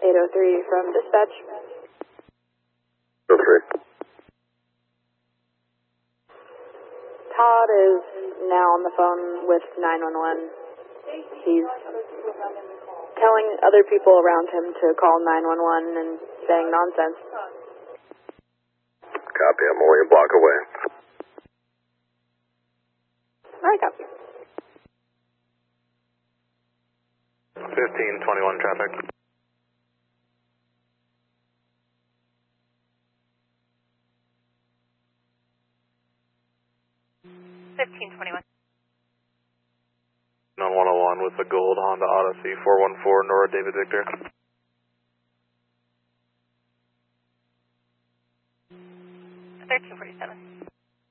803 from dispatch. 03. Todd is now on the phone with 911. He's telling other people around him to call 911 and saying nonsense. Copy, I'm only a block away. Alright, copy. 1521 traffic. On 101 with the gold Honda Odyssey 414 Nora David Victor. 1347.